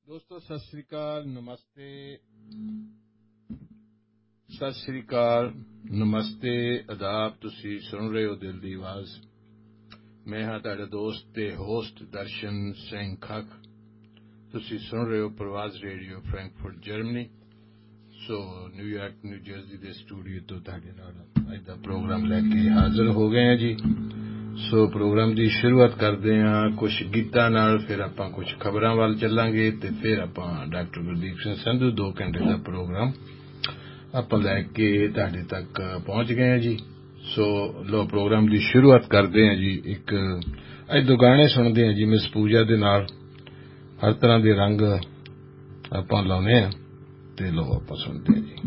ਦੋਸਤੋ ਸਤਿ ਸ੍ਰੀ ਅਕਾਲ, ਨਮਸਤੇ, ਆਦਾਬ। ਤੁਸੀਂ ਸੁਣ ਰਹੇ ਹੋ ਦਿਲ ਦੀ ਆਵਾਜ਼। ਮੈਂ ਹਾਂ ਤੁਹਾਡਾ ਦੋਸਤ ਤੇ ਹੋਸਟ ਦਰਸ਼ਨ ਸਿੰਘ ਖੱਖ। ਤੁਸੀਂ ਸੁਣ ਰਹੇ ਹੋ ਪ੍ਰਵਾਜ਼ ਰੇਡੀਓ ਫਰੈਂਕਫਰਟ ਜਰਮਨੀ। ਸੋ ਨਿਊਯਾਰਕ ਨਿਊ ਜਰਸੀ ਦੇ ਸਟੂਡੀਓ ਤੋਂ ਤੁਹਾਡੇ ਨਾਲ ਅੱਜ ਦਾ ਪ੍ਰੋਗਰਾਮ ਲੈ ਕੇ ਹਾਜ਼ਰ ਹੋ ਗਏ ਹਾਂ ਜੀ। ਸੋ ਪ੍ਰੋਗਰਾਮ ਦੀ ਸ਼ੁਰੂਆਤ ਕਰਦੇ ਹਾਂ ਕੁਝ ਗੀਤਾਂ ਨਾਲ, ਫਿਰ ਆਪਾਂ ਕੁਝ ਖਬਰਾਂ ਵੱਲ ਚੱਲਾਂਗੇ ਤੇ ਫਿਰ ਆਪਾਂ ਡਾਕਟਰ ਗੁਰਦੀਪ ਸਿੰਘ ਸੰਧੂ 2 ਘੰਟੇ ਦਾ ਪ੍ਰੋਗਰਾਮ ਆਪਾਂ ਲੈ ਕੇ ਤੁਹਾਡੇ ਤੱਕ ਪਹੁੰਚ ਗਏ ਹਾਂ ਜੀ। ਸੋ ਲੋ ਪ੍ਰੋਗਰਾਮ ਦੀ ਸ਼ੁਰੂਆਤ ਕਰਦੇ ਹਾਂ ਜੀ। ਇੱਕ ਅੱਜ 2 ਗਾਣੇ ਸੁਣਦੇ ਹਾਂ ਜੀ ਮਿਸ ਪੂਜਾ ਦੇ ਨਾਲ। ਹਰ ਤਰ੍ਹਾਂ ਦੇ ਰੰਗ ਆਪਾਂ ਲਾਉਂਦੇ ਹਾਂ ਤੇ ਲੋ ਆਪਾਂ ਸੁਣਦੇ ਹਾਂ ਜੀ।